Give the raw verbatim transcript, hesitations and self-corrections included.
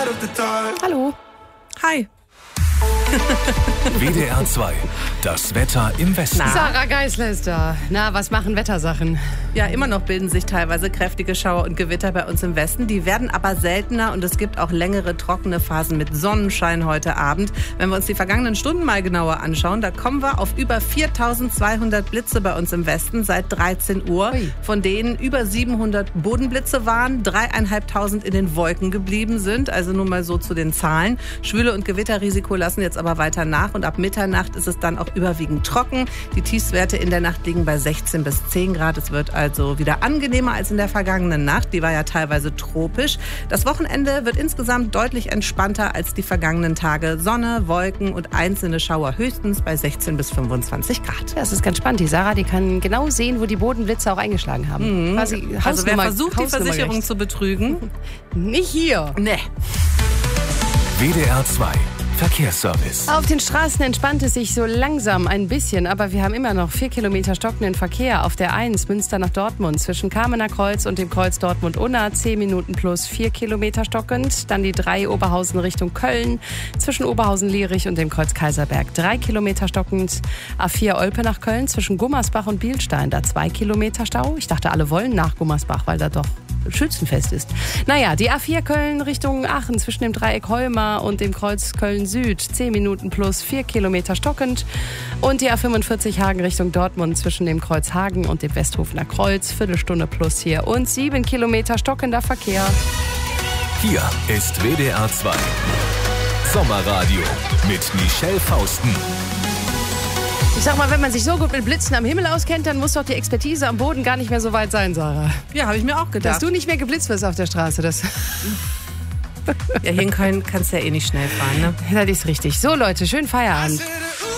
Hallo. Hi. W D R zwei, das Wetter im Westen. Na? Sarah Geisler ist da. Na, was machen Wettersachen? Ja, immer noch bilden sich teilweise kräftige Schauer und Gewitter bei uns im Westen. Die werden aber seltener und es gibt auch längere trockene Phasen mit Sonnenschein heute Abend. Wenn wir uns die vergangenen Stunden mal genauer anschauen, da kommen wir auf über viertausendzweihundert Blitze bei uns im Westen seit dreizehn Uhr. Ui. Von denen über siebenhundert Bodenblitze waren, dreieinhalbtausend in den Wolken geblieben sind. Also nur mal so zu den Zahlen. Schwüle und Gewitterrisiko lassen jetzt aber weiter nach und ab Mitternacht ist es dann auch überwiegend trocken. Die Tiefstwerte in der Nacht liegen bei sechzehn bis zehn Grad. Es wird also wieder angenehmer als in der vergangenen Nacht. Die war ja teilweise tropisch. Das Wochenende wird insgesamt deutlich entspannter als die vergangenen Tage. Sonne, Wolken und einzelne Schauer höchstens bei sechzehn bis fünfundzwanzig Grad. Das ist ganz spannend. Die Sarah, die kann genau sehen, wo die Bodenblitze auch eingeschlagen haben. Mhm. Quasi Also wer Hausnummer- versucht, die Versicherung Hausnummergerecht. zu betrügen, Nicht hier. ne. W D R zwei, Verkehrsservice. Auf den Straßen entspannt es sich so langsam ein bisschen, aber wir haben immer noch vier Kilometer stockenden Verkehr auf der eins Münster nach Dortmund zwischen Kamener Kreuz und dem Kreuz Dortmund-Unna. zehn Minuten plus vier Kilometer stockend. Dann die drei Oberhausen Richtung Köln zwischen Oberhausen-Lierich und dem Kreuz Kaiserberg. drei Kilometer stockend. A vier Olpe nach Köln zwischen Gummersbach und Bielstein. Da zwei Kilometer Stau. Ich dachte, alle wollen nach Gummersbach, weil da doch Schützenfest ist. Naja, die A vier Köln Richtung Aachen zwischen dem Dreieck Heuma und dem Kreuz Köln-Süd. zehn Minuten plus vier Kilometer stockend. Und die A fünfundvierzig Hagen Richtung Dortmund zwischen dem Kreuz Hagen und dem Westhofener Kreuz. Viertelstunde plus hier und sieben Kilometer stockender Verkehr. Hier ist W D R zwei. Sommerradio mit Michelle Fausten. Ich sag mal, wenn man sich so gut mit Blitzen am Himmel auskennt, dann muss doch die Expertise am Boden gar nicht mehr so weit sein, Sarah. Ja, habe ich mir auch Dass gedacht. du nicht mehr geblitzt wirst auf der Straße, das, Ja, hier in Köln kannst du ja eh nicht schnell fahren, ne? das ist richtig. So Leute, schönen Feierabend.